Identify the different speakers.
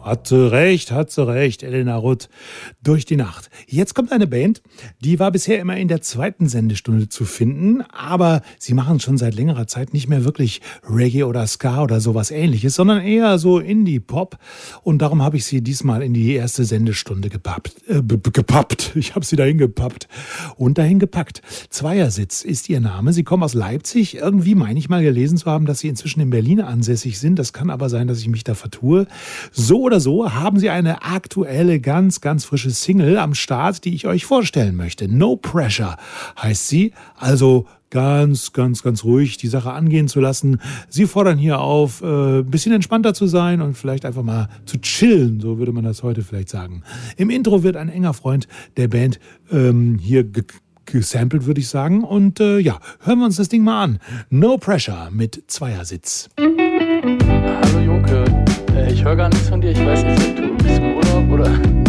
Speaker 1: Hat sie recht, Elena Rutt, durch die Nacht. Jetzt kommt eine Band, die war bisher immer in der zweiten Sendestunde zu finden, aber sie machen schon seit längerer Zeit nicht mehr wirklich Reggae oder Ska oder sowas Ähnliches, sondern eher so Indie-Pop. Und darum habe ich sie diesmal in die erste Sendestunde gepappt. Ich habe sie dahin gepappt und dahin gepackt. Zweiersitz ist ihr Name. Sie kommen aus Leipzig. Irgendwie meine ich mal gelesen zu haben, dass sie inzwischen in Berlin ansässig sind. Das kann aber sein, dass ich mich da vertue. So oder so haben sie eine aktuelle, ganz, ganz frische Single am Start, die ich euch vorstellen möchte. No Pressure heißt sie. Also ganz, ganz, ganz ruhig die Sache angehen zu lassen. Sie fordern hier auf, ein bisschen entspannter zu sein und vielleicht einfach mal zu chillen, so würde man das heute vielleicht sagen. Im Intro wird ein enger Freund der Band hier gesampelt, würde ich sagen. Und ja, hören wir uns das Ding mal an. No Pressure mit Zweiersitz.
Speaker 2: Hallo Joke, ich höre gar nichts von dir. Ich weiß nicht, bist du im Urlaub oder?